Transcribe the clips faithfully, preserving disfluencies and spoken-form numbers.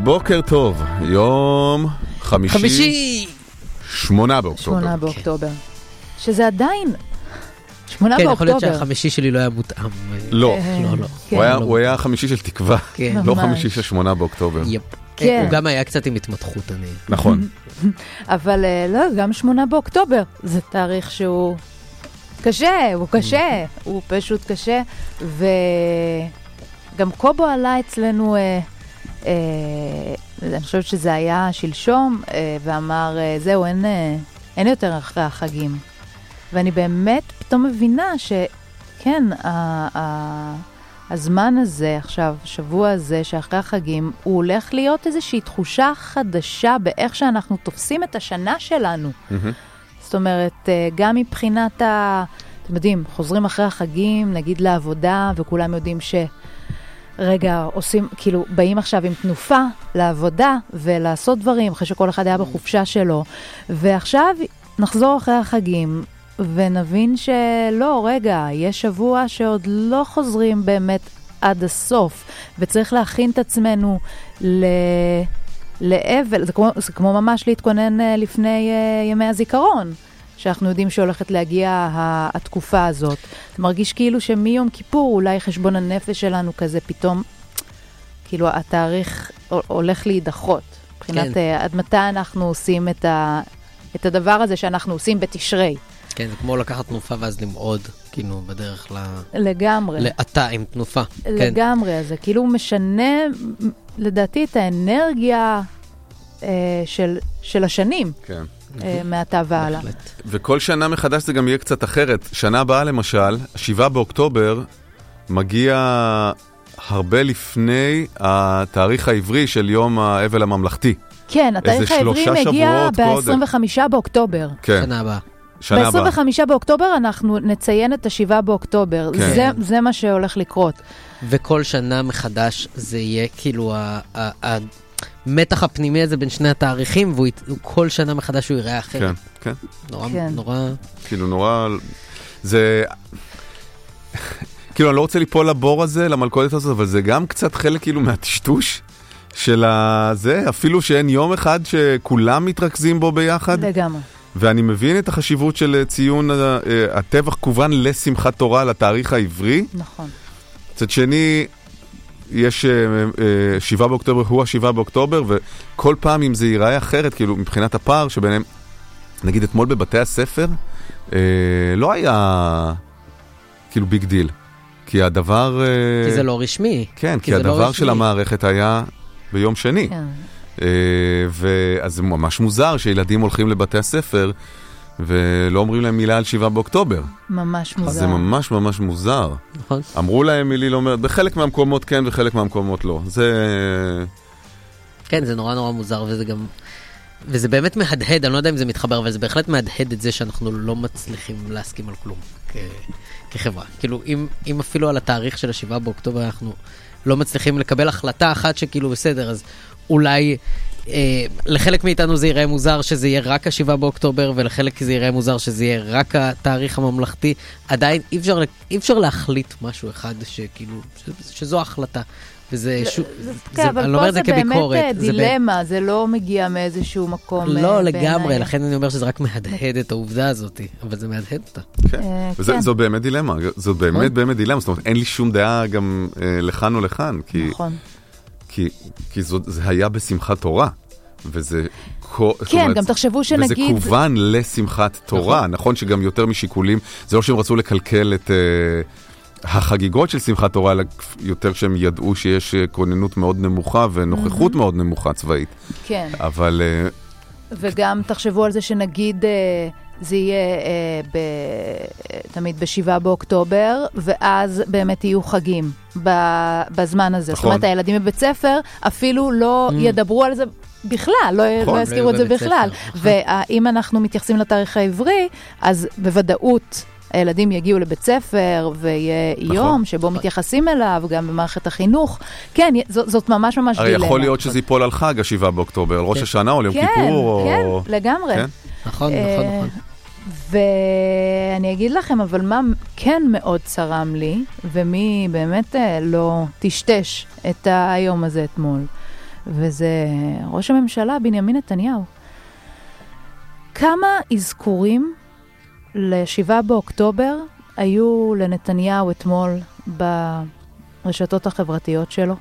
בוקר טוב, יום חמישי, חמישי. שמונה באוקטובר. שמונה באוקטובר. שזה עדיין שמונה כן, באוקטובר. יכול להיות שהחמישי שלי לא היה מותאם. לא, לא, לא. הוא היה- הוא היה חמישי של תקווה, כן. לא ממש. חמישי של שמונה באוקטובר. יפ. כן. הוא גם היה קצת עם התמתחות, אני... נכון. אבל אה, לא, גם שמונה באוקטובר. זה תאריך שהוא קשה, הוא קשה. הוא פשוט קשה. וגם קובו עלה אצלנו, אה, אה, אני חושבת שזה היה שלשום, אה, ואמר, אה, זהו, אין, אה, אין יותר אחרי החגים. ואני באמת פתאום מבינה שכן, ה- ה- הזמן הזה עכשיו, שבוע הזה שאחרי החגים, הוא הולך להיות איזושהי תחושה חדשה באיך שאנחנו תופסים את השנה שלנו. מהמם. זאת אומרת, אה, גם מבחינת ה... אתם יודעים, חוזרים אחרי החגים, נגיד לעבודה, וכולם יודעים ש... רגע, עושים, כאילו, באים עכשיו עם תנופה לעבודה ולעשות דברים, אחרי שכל אחד היה בחופשה שלו. ועכשיו נחזור אחרי החגים ונבין שלא, רגע, יש שבוע שעוד לא חוזרים באמת עד הסוף, וצריך להכין את עצמנו ל... לאבל, זה כמו, זה כמו ממש להתכונן אה, לפני אה, ימי הזיכרון, שאנחנו יודעים שהולכת להגיע ה- התקופה הזאת. זה מרגיש כאילו שמיום כיפור אולי חשבון הנפש שלנו כזה פתאום, כאילו התאריך ה- הולך להידחות. מבחינת כן. אה, עד מתי אנחנו עושים את, ה- את הדבר הזה שאנחנו עושים בתשרי. כן, זה כמו לקחת תנופה ואז למעוד, כאילו, בדרך ל... לגמרי. לאתה עם תנופה. כן. לגמרי. אז זה כאילו משנה, מ- לדעתי, את האנרגיה אה, של, של השנים. כן. אה, מעתה והלאה. בהחלט. וכל שנה מחדש זה גם יהיה קצת אחרת. שנה הבאה למשל, שבעה באוקטובר, מגיע הרבה לפני התאריך העברי של יום האבל הממלכתי. כן, התאריך העברי שלושה מגיע שבועות ב-עשרים וחמישה באוקטובר. כן, שנה הבאה. שנה הבאה. ב-עשרים וחמישה באוקטובר אנחנו נציין את השבעה באוקטובר. כן. זה, זה מה שהולך לקרות. וכל שנה מחדש זה יהיה כאילו ה- ה- המתח הפנימי הזה בין שני התאריכים, והוא ית- הוא כל שנה מחדש הוא יראה אחרת. כן, כן. נורא, כן. נורא... כאילו נורא... זה... כאילו אני לא רוצה ליפול לבור הזה, למלכודת הזאת, אבל זה גם קצת חלק כאילו מהטשטוש של הזה, אפילו שאין יום אחד שכולם מתרכזים בו ביחד. לגמרי. ואני מבין את החשיבות של ציון uh, הטבח כוון לשמחת תורה, לתאריך העברי. נכון. מצד שני, יש uh, uh, שבעה באוקטובר, הוא השבעה באוקטובר, וכל פעם אם זה ייראה אחרת, כאילו מבחינת הפער שביניהם, נגיד אתמול בבתי הספר, uh, לא היה כאילו ביג דיל. כי הדבר... Uh, כי זה לא רשמי. כן, כי, כי זה לא הדבר רשמי. של המערכת היה ביום שני. כן. אה, ואז זה ממש מוזר שילדים הולכים לבתי הספר ולא אומרים להם מילה על שבעה באוקטובר. ממש אז מוזר. זה ממש ממש מוזר. נכון? אמרו להם מילי לא אומרת, בחלק מהמקומות כן וחלק מהמקומות לא. זה... כן, זה נורא נורא מוזר, וזה גם... וזה באמת מהדהד, אני לא יודע אם זה מתחבר, אבל זה בהחלט מהדהד את זה שאנחנו לא מצליחים להסכים על כלום כ... כחברה. כאילו, אם, אם אפילו על התאריך של השבעה באוקטובר אנחנו לא מצליחים לקבל החלטה אחת שכאילו בסדר, אז אולי אה, לחלק מאיתנו זה יראה מוזר שזה יהיה רק השבעה באוקטובר, ולחלק זה יראה מוזר שזה יהיה רק התאריך הממלכתי. עדיין אי אפשר, אי אפשר להחליט משהו אחד שכאילו, ש, שזו החלטה. וזה, ש... זה, זה, כן, אבל אני לא פה אומר את זה זה כביקורת. באמת זה דילמה, זה לא מגיע מאיזשהו מקום. לא אה, לגמרי, בעיניי. לכן אני אומר שזה רק מהדהד את העובדה הזאת, אבל זה מהדהד אותה. כן. אה, וזה, כן. זו באמת דילמה, זו באמת באמת דילמה, זאת אומרת, אין לי שום דעה גם אה, לכאן או לכאן, כי, נכון. כי, כי זו, זה היה בשמחת תורה, וזה... זאת כן, אומרת, גם תחשבו שנגיד... וזה כוון לשמחת תורה, נכון, נכון שגם יותר משיקולים, זה לא שהם רצו לקלקל את... Uh, החגיגות של שמחת תורה, אלא יותר שהם ידעו שיש כוננות מאוד נמוכה ונוכחות mm-hmm. מאוד נמוכה צבאית. כן. אבל... וגם תחשבו על זה שנגיד אה, זה יהיה אה, ב, תמיד בשבעה באוקטובר, ואז באמת יהיו חגים ב, בזמן הזה. נכון. זאת אומרת, הילדים בבית ספר אפילו לא mm. ידברו על זה בכלל, לא, נכון. לא יזכירו את זה בבית בכלל. ספר. ואם אנחנו מתייחסים לתאריך העברי, אז בוודאות... הילדים יגיעו לבית ספר, ויהיה נכון. יום שבו מתייחסים אליו, גם במערכת החינוך. כן, זאת, זאת ממש ממש הרי דילמה. יכול להיות שזה ייפול על חג השבעה באוקטובר, על ראש השנה או ליום כן, כיפור. כן, או... לגמרי. כן? נכון, נכון, נכון. ואני אגיד לכם, אבל מה כן מאוד צרם לי, ומי באמת לא תשתש את היום הזה אתמול, וזה ראש הממשלה בנימין נתניהו. כמה אזכורים לשבעה באוקטובר היו לנתניהו אתמול ברשתות החברתיות שלו?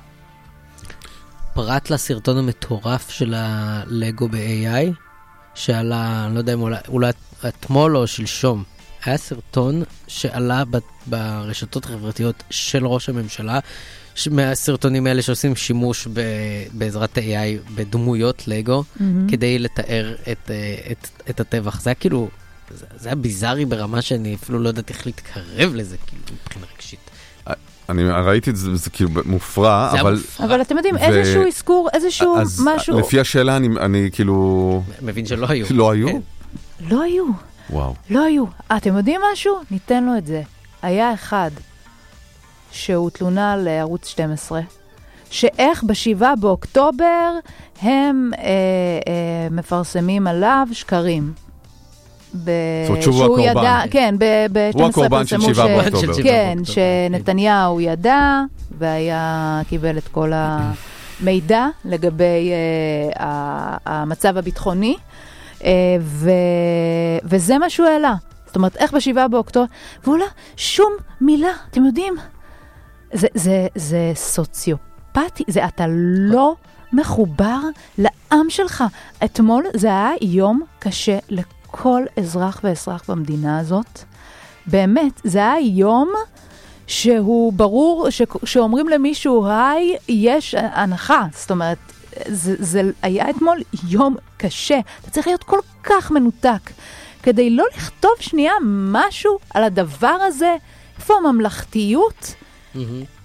פרט לסרטון המטורף של הלגו ב-איי איי, שעלה, אני לא יודע אם אולי, אולי אתמול או שלשום, היה סרטון שעלה ברשתות החברתיות של ראש הממשלה, מהסרטונים האלה שעושים שימוש ב, בעזרת איי איי בדמויות לגו, mm-hmm. כדי לתאר את, את, את הטבח. זה היה כאילו, זה, זה היה ביזארי ברמה שאני אפילו לא יודעת איך להתקרב לזה, כאילו, מבחינה רגשית. אני ראיתי את זה, זה כאילו מופרע, אבל... מופרע. אבל אתם יודעים, ו... איזשהו עסקור, איזשהו אז משהו... לפי השאלה, אני, אני כאילו... מבין שלא היו. לא היו? לא היו. וואו. לא היו. אתם יודעים משהו? ניתן לו את זה. היה אחד שהוא תלונה לערוץ שתים עשרה, שאיך בשבעה באוקטובר הם אה, אה, מפרסמים עליו שקרים. ב... זאת שוב הוא הקורבן. ידע, כן, ב-שתים עשרה הוא הקורבן של שבעה באוקטובר. כן, שנתניהו ידע, והיה קיבל את כל המידע לגבי uh, המצב הביטחוני, uh, ו... וזה מה שהוא העלה. זאת אומרת, איך בשבעה באוקטובר, והוא לא, שום מילה, אתם יודעים, זה, זה, זה סוציופטי, זה אתה לא מחובר לעם שלך. אתמול זה היה יום קשה לכולם. כל אזרח ואזרח במדינה הזאת, באמת, זה היה יום שהוא ברור, ש, שאומרים למישהו, היי, יש הנחה. זאת אומרת, זה, זה היה אתמול יום קשה. אתה צריך להיות כל כך מנותק, כדי לא לכתוב שנייה משהו על הדבר הזה. איפה הממלכתיות? Mm-hmm.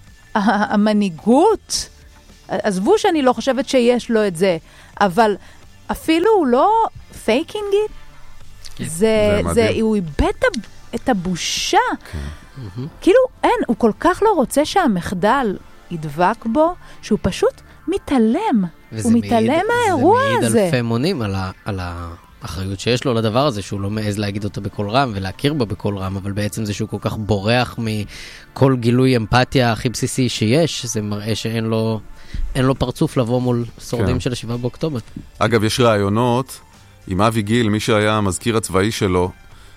המנהיגות? עזבו שאני לא חושבת שיש לו את זה, אבל אפילו הוא לא פייקינג איט, זה, זה, זה, הוא איבד את הבושה. Okay. כאילו, אין, הוא כל כך לא רוצה שהמחדל ידבק בו, שהוא פשוט מתעלם. הוא מתעלם מהאירוע הזה. זה מעיד אלפי מונים על, ה, על האחריות שיש לו לדבר הזה, שהוא לא מעז להגיד אותו בכל רם ולהכיר בו בכל רם, אבל בעצם זה שהוא כל כך בורח מכל גילוי אמפתיה הכי בסיסי שיש, זה מראה שאין לו, אין לו פרצוף לבוא מול שורדים okay. של השבעה באוקטובר. אגב, יש רעיונות, עם אבי גיל, מי שהיה המזכיר הצבאי שלו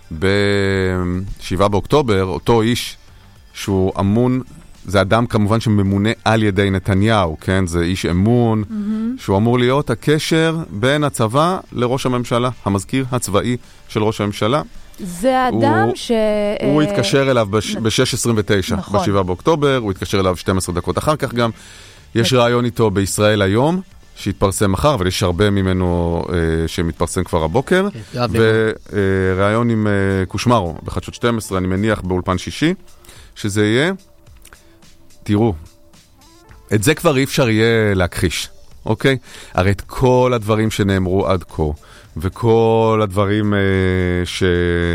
בשבעה באוקטובר, אותו איש שהוא אמון, זה אדם כמובן שממונה על ידי נתניהו, כן? זה איש אמון, mm-hmm. שהוא אמור להיות הקשר בין הצבא לראש הממשלה, המזכיר הצבאי של ראש הממשלה. זה האדם הוא, ש... הוא התקשר אליו ב-שש עשרים ותשע, נכון. בשבעה באוקטובר, הוא התקשר אליו שתים עשרה דקות אחר כך גם. יש רעיון איתו בישראל היום, שהתפרסם מחר, אבל יש הרבה ממנו אה, שמתפרסם כבר הבוקר, ורעיון עם אה, קושמרו בחדשות שתים עשרה, אני מניח באולפן שישי, שזה יהיה, תראו, את זה כבר אי אפשר יהיה להכחיש, אוקיי? הרי את כל הדברים שנאמרו עד כה, וכל הדברים אה, ש...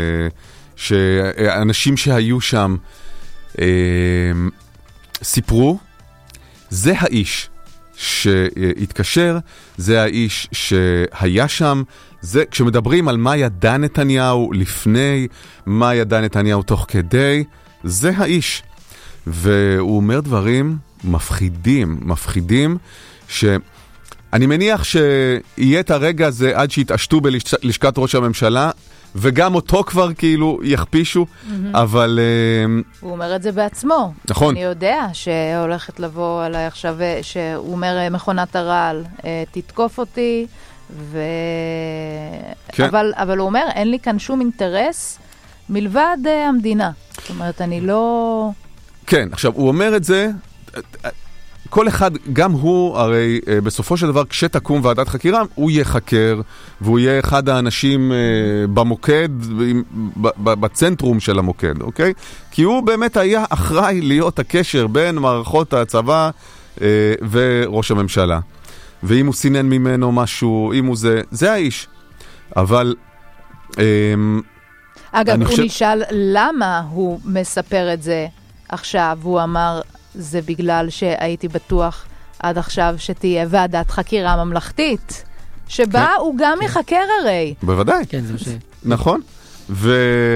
שאנשים שהיו שם אה, סיפרו, זה האיש שהתקשר, זה האיש שהיה שם, זה, כשמדברים על מה ידע נתניהו לפני, מה ידע נתניהו תוך כדי, זה האיש. והוא אומר דברים מפחידים, מפחידים, שאני מניח שיהיה את הרגע הזה עד שהתעשתו בלשכת ראש הממשלה, וגם אותו כבר כאילו יכפישו, mm-hmm. אבל... הוא אומר את זה בעצמו. נכון. אני יודע שהולכת לבוא עליי עכשיו, שהוא אומר מכונת הרעל, תתקוף אותי, ו... כן. אבל, אבל הוא אומר, אין לי כאן שום אינטרס מלבד המדינה. זאת אומרת, אני לא... כן, עכשיו, הוא אומר את זה... כל אחד, גם הוא, הרי בסופו של דבר, כשתקום ועדת חקירה, הוא יהיה חקר, והוא יהיה אחד האנשים במוקד, בצנטרום של המוקד, אוקיי? כי הוא באמת היה אחראי להיות הקשר בין מערכות הצבא וראש הממשלה. ואם הוא סינן ממנו משהו, אם הוא זה, זה האיש. אבל... אגב, הוא חושב... נשאל למה הוא מספר את זה עכשיו, הוא אמר... זה בגלל שהייתי בטוח עד עכשיו שתהיה ועדת חקירה ממלכתית, שבה כן. הוא גם כן. יחקר הרי. בוודאי. כן, זה משהו. נכון. והוא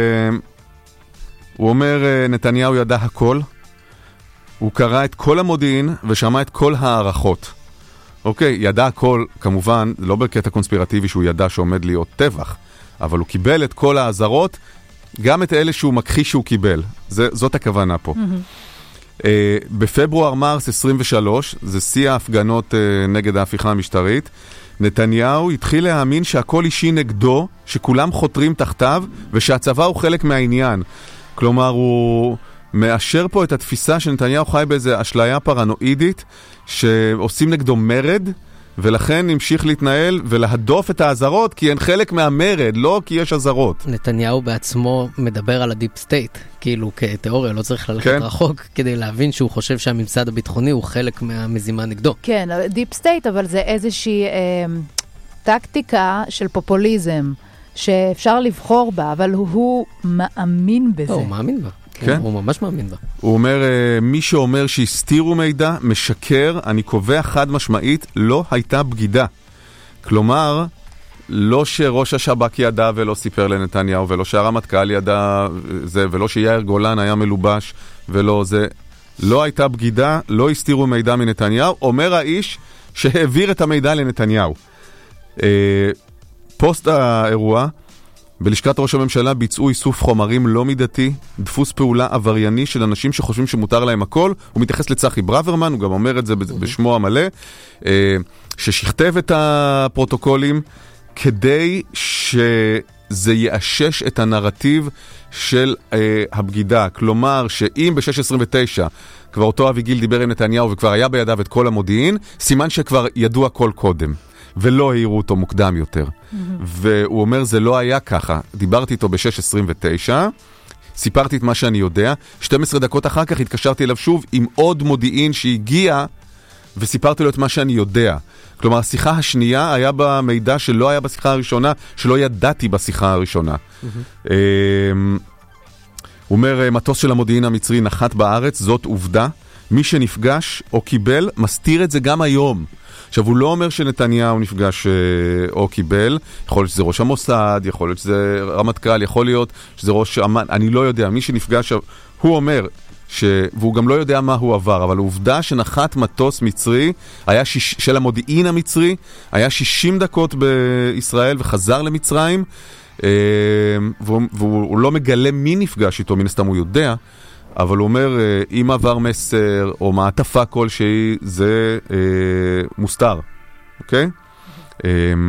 אומר, נתניהו ידע הכל, הוא קרא את כל המודיעין ושמע את כל הערכות. אוקיי, ידע הכל, כמובן, לא בקטע קונספירטיבי שהוא ידע שעומד להיות טבח, אבל הוא קיבל את כל העזרות, גם את אלה שהוא מכחיש שהוא קיבל. זה, זאת הכוונה פה. Mm-hmm. Uh, בפברואר מרס עשרים ושלוש, זה שיא ההפגנות uh, נגד ההפיכה המשטרית, נתניהו התחיל להאמין שהכל אישי נגדו, שכולם חותרים תחתיו, ושהצבא הוא חלק מהעניין. כלומר, הוא מאשר פה את התפיסה שנתניהו חי באיזו אשליה פרנואידית, שעושים נגדו מרד, ולכן המשיך להתנהל ולהדוף את העזרות, כי הן חלק מהמרד, לא כי יש עזרות. נתניהו בעצמו מדבר על הדיפ סטייט, כאילו כתיאוריה, לא צריך ללכת כן. רחוק, כדי להבין שהוא חושב שהממסד הביטחוני הוא חלק מהמזימה נגדו. כן, דיפ סטייט, אבל זה איזושהי אה, טקטיקה של פופוליזם, שאפשר לבחור בה, אבל הוא, הוא מאמין בזה. לא, הוא מאמין בה. כן? הוא ממש מאמין בה. הוא אומר, מי שאומר שהסתירו מידע, משקר, אני קובע חד משמעית, לא הייתה בגידה. כלומר, לא שראש השב"כ ידע ולא סיפר לנתניהו, ולא שהרמטכ"ל ידע זה, ולא שיאיר גולן היה מלובש, ולא זה. לא הייתה בגידה, לא הסתירו מידע מנתניהו, אומר האיש שהעביר את המידע לנתניהו. פוסט האירוע, בלשכת ראש הממשלה ביצעו איסוף חומרים לא מידתי, דפוס פעולה עברייני של אנשים שחושבים שמותר להם הכל. הוא מתייחס לצחי ברוורמן, הוא גם אומר את זה בשמו המלא, ששכתב את הפרוטוקולים כדי שזה יאשש את הנרטיב של הבגידה. כלומר, שאם ב-שש עשרים ותשע כבר אותו אביגיל דיבר עם נתניהו וכבר היה בידיו את כל המודיעין, סימן שכבר ידוע כל קודם. ולא העירו אותו מוקדם יותר. Mm-hmm. והוא אומר, זה לא היה ככה. דיברתי איתו ב-שש עשרים ותשע, סיפרתי את מה שאני יודע, שתים עשרה דקות אחר כך התקשרתי אליו שוב עם עוד מודיעין שהגיע, וסיפרתי לו את מה שאני יודע. כלומר, השיחה השנייה היה במידע שלא היה בשיחה הראשונה, שלא ידעתי בשיחה הראשונה. Mm-hmm. הוא אומר, מטוס של המודיעין המצרי נחת בארץ, זאת עובדה. מי שנפגש או קיבל, מסתיר את זה גם היום. עכשיו, הוא לא אומר שנתניהו נפגש אה, או קיבל, יכול להיות שזה ראש המוסד, יכול להיות שזה רמטכ"ל, יכול להיות שזה ראש אמן, אני לא יודע, מי שנפגש, הוא אומר, ש... והוא גם לא יודע מה הוא עבר, אבל העובדה שנחת מטוס מצרי, היה שיש... של המודיעין המצרי, היה שישים דקות בישראל וחזר למצרים, אה, והוא, והוא לא מגלה מי נפגש איתו, מן הסתם הוא יודע, אבל הוא אומר, אם עבר מסר או מעטפה כלשהי, זה אה, מוסתר, אוקיי? אה,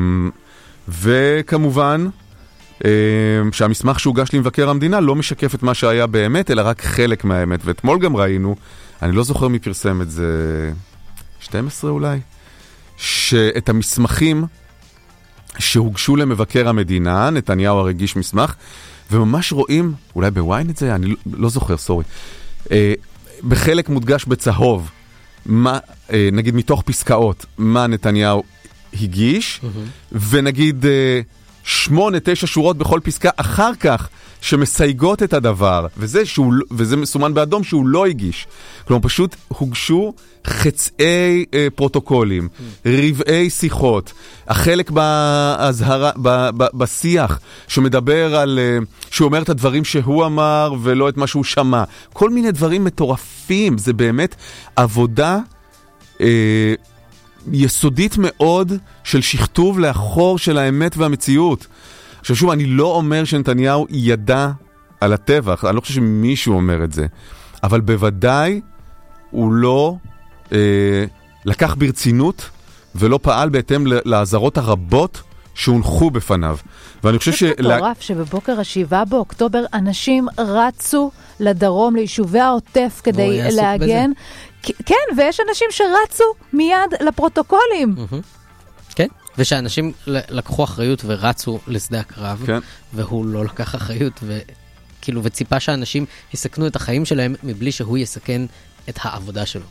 וכמובן, אה, שהמסמך שהוגש למבקר המדינה לא משקף את מה שהיה באמת, אלא רק חלק מהאמת. ואתמול גם ראינו, אני לא זוכר מי פרסם את זה, שתים עשרה אולי, שאת המסמכים שהוגשו למבקר המדינה, נתניהו הרגיש מסמך, וממש רואים, אולי בוויין את זה, אני לא, לא זוכר, סורי, אה, בחלק מודגש בצהוב, מה, אה, נגיד מתוך פסקאות, מה נתניהו הגיש, mm-hmm. ונגיד אה, שמונה, תשע שורות בכל פסקה אחר כך, שמסייגות את הדבר, וזה, שהוא, וזה מסומן באדום שהוא לא הגיש. כלומר, פשוט הוגשו חצאי אה, פרוטוקולים, mm. רבעי שיחות, החלק בהזהרה, ב, ב, בשיח, שמדבר על, אה, שהוא אומר את הדברים שהוא אמר, ולא את מה שהוא שמע. כל מיני דברים מטורפים, זה באמת עבודה אה, יסודית מאוד של שכתוב לאחור של האמת והמציאות. עכשיו שוב, אני לא אומר שנתניהו ידע על הטבח, אני לא חושב שמישהו אומר את זה, אבל בוודאי הוא לא אה, לקח ברצינות ולא פעל בהתאם לעזרות הרבות שהונחו בפניו. ואני חושב זה מטורף שבבוקר השבעה באוקטובר אנשים רצו לדרום, ליישובי העוטף כדי להגן. כן, ויש אנשים שרצו מיד לפרוטוקולים. כן. ושאנשים לקחו אחריות ורצו לשדה הקרב, כן. והוא לא לקח אחריות, וכאילו, וציפה שאנשים יסכנו את החיים שלהם, מבלי שהוא יסכן את העבודה שלו.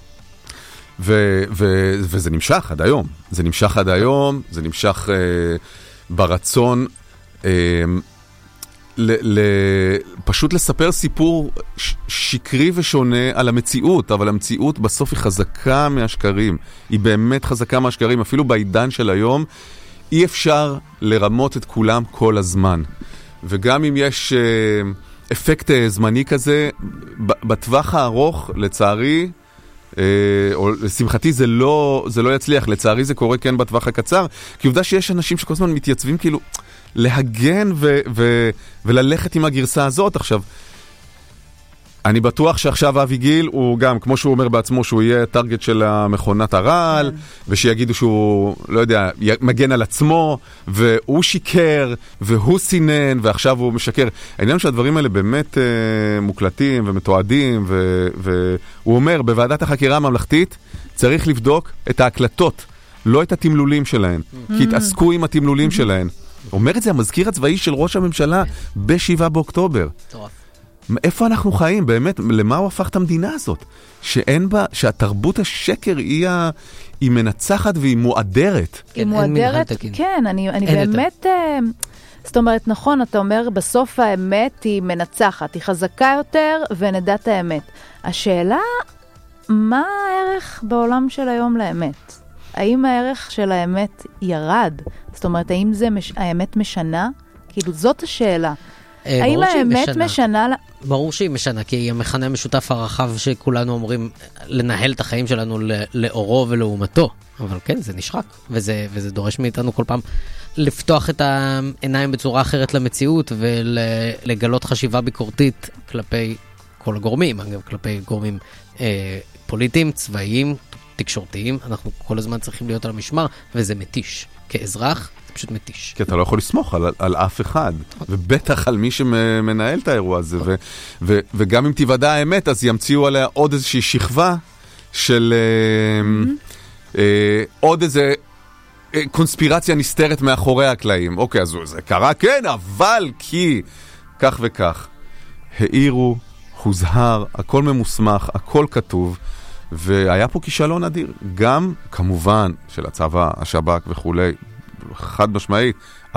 ו- ו- וזה נמשך עד היום. זה נמשך עד היום, זה נמשך אה, ברצון אה, ל- ל- פשוט לספר סיפור ש- שקרי ושונה על המציאות, אבל המציאות בסוף היא חזקה מהשקרים. היא באמת חזקה מהשקרים. אפילו בעידן של היום אי אפשר לרמות את כולם כל הזמן. וגם אם יש אה, אפקט אה, זמני כזה, ב- בטווח הארוך, לצערי, או לשמחתי זה לא, זה לא יצליח, לצערי זה קורה כן בטווח הקצר, כי עובדה שיש אנשים שכל הזמן מתייצבים כאילו להגן ו- ו- וללכת עם הגרסה הזאת. עכשיו, אני בטוח שעכשיו אבי גיל הוא גם, כמו שהוא אומר בעצמו, שהוא יהיה טרגט של המכונת הרעל, ושיגידו שהוא, לא יודע, מגן על עצמו, והוא שיקר, והוא סינן, ועכשיו הוא משקר. העניין שהדברים האלה באמת אה, מוקלטים ומתועדים, ו- והוא אומר, בוועדת החקירה הממלכתית צריך לבדוק את ההקלטות, לא את התמלולים שלהן, כי התעסקו עם התמלולים שלהן. אומר את זה המזכיר הצבאי של ראש הממשלה בשבעה באוקטובר. טוב. איפה אנחנו חיים? באמת, למה הוא הפך את המדינה הזאת? שאין בה, שהתרבות השקר היא, ה... היא מנצחת והיא מועדרת. היא מועדרת, כן, אני, אני באמת, זאת אומרת, נכון, אתה אומר, בסוף האמת היא מנצחת, היא חזקה יותר ונדע את האמת. השאלה, מה הערך בעולם של היום לאמת? האם הערך של האמת ירד? זאת אומרת, האם זה מש... האמת משנה? כאילו, זאת השאלה. האם האמת משנה? ברור שהיא משנה, כי היא המכנה המשותף הרחב שכולנו אומרים לנהל את החיים שלנו לאורו ולעומתו. אבל כן, זה נשחק, וזה, וזה דורש מאיתנו כל פעם לפתוח את העיניים בצורה אחרת למציאות, ולגלות חשיבה ביקורתית כלפי כל הגורמים, אגב, כלפי גורמים אה, פוליטיים, צבאיים, תקשורתיים. אנחנו כל הזמן צריכים להיות על המשמר, וזה מתיש. כאזרח, זה פשוט מתיש. כי אתה לא יכול לסמוך על, על אף אחד, ובטח על מי שמנהל את האירוע הזה, ו, ו, וגם אם תיוודע האמת, אז ימציאו עליה עוד איזושהי שכבה של mm-hmm. אה, אה, עוד איזה אה, קונספירציה נסתרת מאחורי הקלעים. אוקיי, אז זה קרה, כן, אבל כי כך וכך. העירו, הוזהר, הכל ממוסמך, הכל כתוב, והיה פה כישלון אדיר. גם, כמובן, של הצבא, השב"כ וכולי, חד משמעית,